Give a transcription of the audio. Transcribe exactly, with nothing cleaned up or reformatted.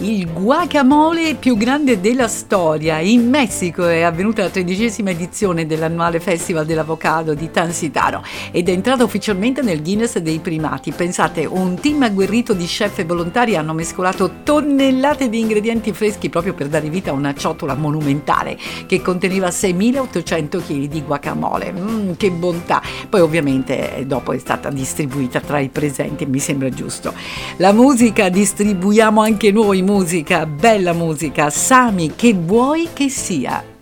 Il guacamole più grande della storia. In Messico è avvenuta la tredicesima edizione dell'annuale Festival dell'Avocado di Tansitaro ed è entrata ufficialmente nel Guinness dei primati. Pensate, un team agguerrito di chef e volontari hanno mescolato tonnellate di ingredienti freschi proprio per dare vita a una ciotola monumentale che conteneva seimilaottocento chili di guacamole. Mm, che bontà! Poi ovviamente eh, dopo è stata distribuita tra i presenti, mi sembra giusto. La musica, distribuiamo anche noi musica, bella musica. Sami, che vuoi che sia?